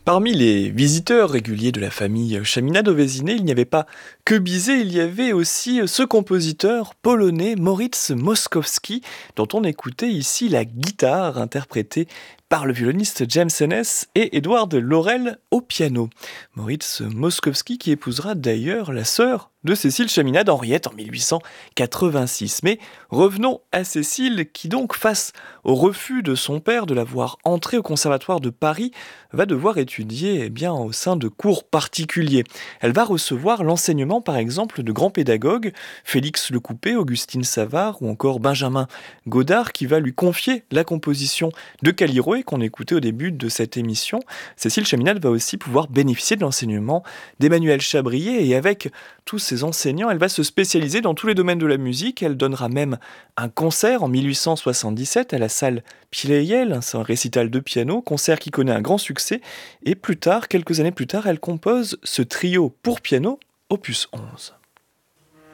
Parmi les visiteurs réguliers de la famille Chaminade au Vésinet, il n'y avait pas que Bizet, il y avait aussi ce compositeur polonais Moritz Moszkowski, dont on écoutait ici la guitare interprétée par le violoniste James Ennis et Edward Laurel au piano. Moritz Moszkowski qui épousera d'ailleurs la sœur de Cécile Chaminade, Henriette, en 1886. Mais revenons à Cécile qui donc, face au refus de son père de la voir entrer au conservatoire de Paris, va devoir étudier au sein de cours particuliers. Elle va recevoir l'enseignement par exemple de grands pédagogues, Félix Lecoupé, Augustine Savard ou encore Benjamin Godard qui va lui confier la composition de Callirhoé qu'on écoutait au début de cette émission. Cécile Chaminade va aussi pouvoir bénéficier de l'enseignement d'Emmanuel Chabrier et avec tous ses enseignants, elle va se spécialiser dans tous les domaines de la musique. Elle donnera même un concert en 1877 à la salle Pleyel, c'est un récital de piano, concert qui connaît un grand succès. Et plus tard, quelques années plus tard, elle compose ce trio pour piano, opus 11.